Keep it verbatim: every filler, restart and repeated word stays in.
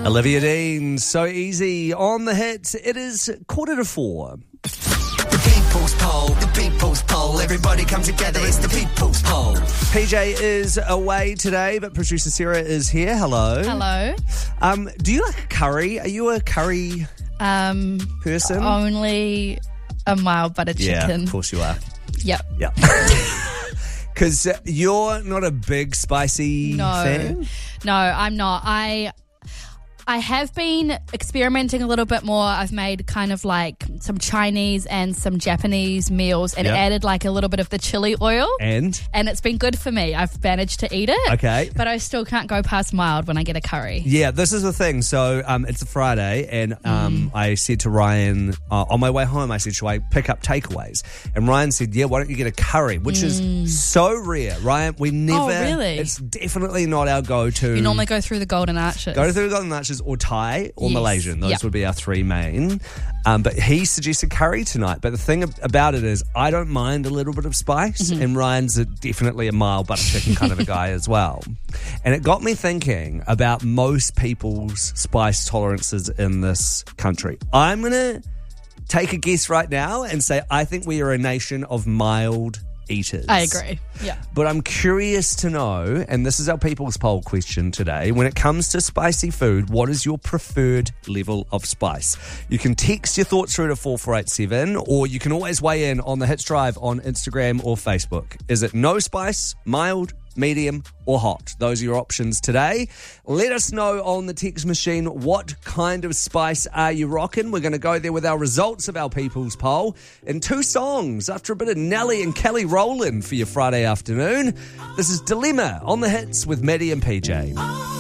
Olivia Dean, So Easy on the hits. It is quarter to four. The people's poll, the people's poll. Everybody come together, it's the people's poll. P J is away today, but producer Sarah is here. Hello. Hello. Um, do you like curry? Are you a curry Um, person? Only a mild butter chicken. Yeah, of course you are. Yep. Yeah. Because you're not a big spicy No. fan? No, I'm not. I I have been experimenting a little bit more. I've made kind of like some Chinese and some Japanese meals and Yep. added like a little bit of the chili oil. And? And it's been good for me. I've managed to eat it. Okay. But I still can't go past mild when I get a curry. Yeah, this is the thing. So um, it's a Friday, and um, I said to Ryan, uh, on my way home, I said, should I pick up takeaways? And Ryan said, yeah, why don't you get a curry, which is so rare. Ryan, we never... really? It's definitely not our go-to. You normally go through the golden arches. Go through the Golden Arches or Thai or Yes. Malaysian. Those Yep. would be our three main. Um, but he suggested curry tonight. But the thing ab- about it is I don't mind a little bit of spice, Mm-hmm. and Ryan's a, definitely a mild butter chicken kind of a guy as well. And it got me thinking about most people's spice tolerances in this country. I'm going to take a guess right now and say I think we are a nation of mild eaters. I agree. Yeah. But I'm curious to know, and this is our People's Poll question today, when it comes to spicy food, what is your preferred level of spice? You can text your thoughts through to four four eight seven, or you can always weigh in on the Hits Drive on Instagram or Facebook. Is it no spice, mild, medium, or hot? Those are your options today. Let us know on the text machine what kind of spice are you rocking. We're going to go there with our results of our People's Poll in two songs after a bit of Nelly and Kelly Rowland for your Friday afternoon. This is Dilemma on the Hits with Maddie and P J.